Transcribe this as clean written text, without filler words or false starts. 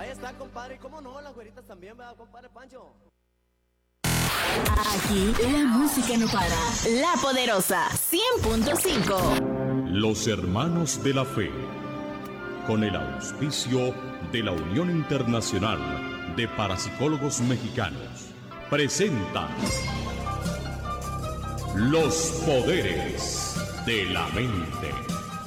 Ahí está, compadre. ¿Y cómo no? Las güeritas también, ¿verdad, compadre Pancho? Aquí la música no para. La Poderosa 100.5. Los Hermanos de la Fe, con el auspicio de la Unión Internacional de Parapsicólogos Mexicanos, presenta Los Poderes de la Mente.